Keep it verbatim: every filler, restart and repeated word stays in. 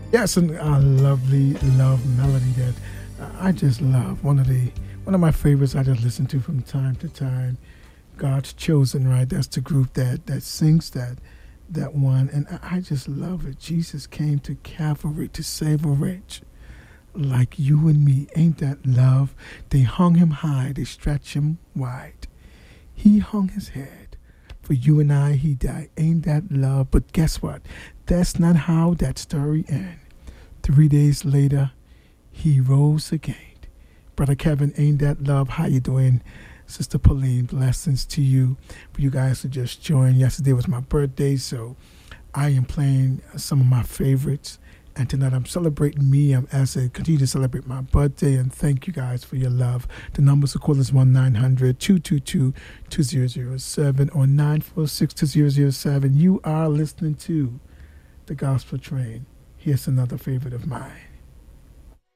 Yes, and a lovely love melody that I just love. One of the one of my favorites I just listen to from time to time. God's Chosen, right? That's the group that that sings that that one, and I, I just love it. Jesus came to Calvary to save a wretch like you and me. Ain't that love? They hung him high, they stretched him wide. He hung his head. For you and I, he died. Ain't that love? But guess what? That's not how that story ends. Three days later, he rose again. Brother Kevin, ain't that love? How you doing? Sister Pauline, blessings to you. For you guys to just join. Yesterday was my birthday, so I am playing some of my favorites. And tonight I'm celebrating me um, as I continue to celebrate my birthday. And thank you guys for your love. The numbers to call is one nine hundred two two two two zero zero seven or nine four six two zero zero seven. You are listening to The Gospel Train. Here's another favorite of mine.